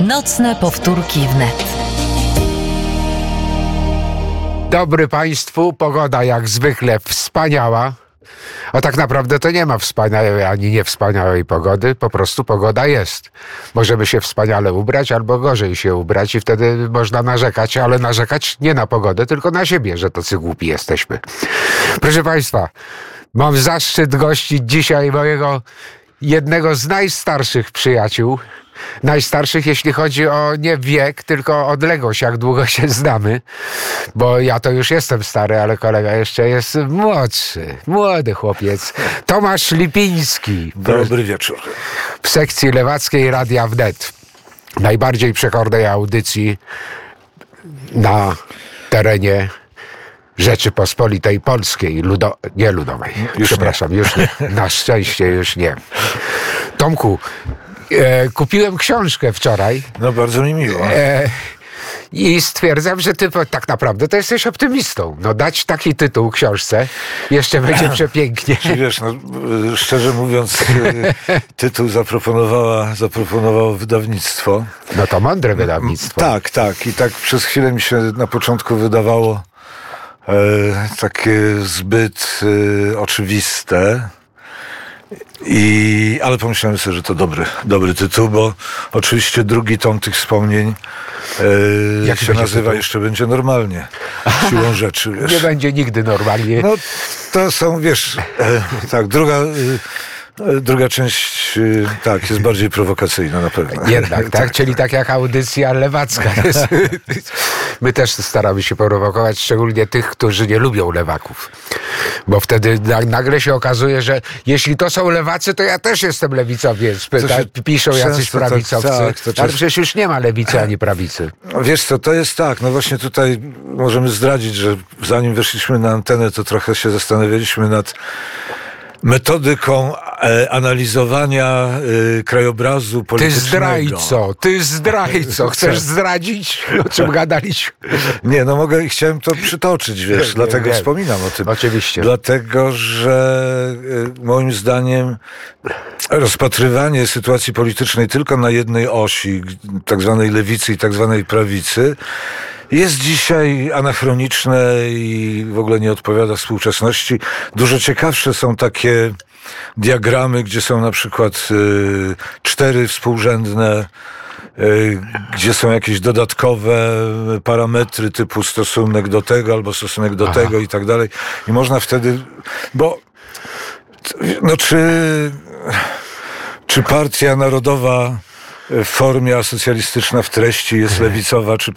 Nocne powtórki wnet. Dobry Państwu, pogoda jak zwykle wspaniała. A tak naprawdę to nie ma wspaniałej ani niewspaniałej pogody, po prostu pogoda jest. Możemy się wspaniale ubrać albo gorzej się ubrać i wtedy można narzekać, ale narzekać nie na pogodę, tylko na siebie, że tacy głupi jesteśmy. Proszę Państwa, mam zaszczyt gościć dzisiaj mojego jednego z najstarszych przyjaciół. Najstarszych, jeśli chodzi o nie wiek, tylko odległość, jak długo się znamy. Bo ja to już jestem stary, ale kolega jeszcze jest młodszy. Młody chłopiec. Tomasz Lipiński. Dobry wieczór. W sekcji lewackiej Radia Wnet. Najbardziej przekornej audycji na terenie Rzeczypospolitej Polskiej. Nie ludowej. Przepraszam, już nie. Na szczęście już nie. Tomku, kupiłem książkę wczoraj. No bardzo mi miło. I stwierdzam, że ty tak naprawdę to jesteś optymistą. No dać taki tytuł książce, jeszcze będzie przepięknie. Wiesz, no, szczerze mówiąc, tytuł zaproponowało wydawnictwo. No to mądre wydawnictwo. Tak. I tak przez chwilę mi się na początku wydawało takie zbyt oczywiste. Ale pomyślałem sobie, że to dobry tytuł, bo oczywiście drugi tom tych wspomnień jak się nazywa tytuł? Jeszcze będzie normalnie. Siłą rzeczy, wiesz. Nie będzie nigdy normalnie. No to są, wiesz, tak, druga część, tak, jest bardziej prowokacyjna na pewno. Jednak, tak? Czyli tak jak audycja lewacka jest. My też staramy się prowokować, szczególnie tych, którzy nie lubią lewaków. Bo wtedy nagle się okazuje, że jeśli to są lewacy, to ja też jestem lewicowiec. Piszą jacyś prawicowcy. Ale przecież już nie ma lewicy ani prawicy. Wiesz co, to jest tak, no właśnie tutaj możemy zdradzić, że zanim weszliśmy na antenę, to trochę się zastanawialiśmy nad metodyką analizowania krajobrazu politycznego. Ty zdrajco, chcesz zdradzić, o czym gadaliśmy? Nie, no chciałem to przytoczyć, wiesz, dlatego wspominam o tym. Oczywiście. Dlatego, że moim zdaniem rozpatrywanie sytuacji politycznej tylko na jednej osi, tak zwanej lewicy i tak zwanej prawicy, jest dzisiaj anachroniczne i w ogóle nie odpowiada współczesności. Dużo ciekawsze są takie diagramy, gdzie są na przykład 4 współrzędne, gdzie są jakieś dodatkowe parametry typu stosunek do tego albo stosunek do tego i tak dalej. I można wtedy, bo no czy partia narodowa w formie asocjalistyczna w treści jest lewicowa, czy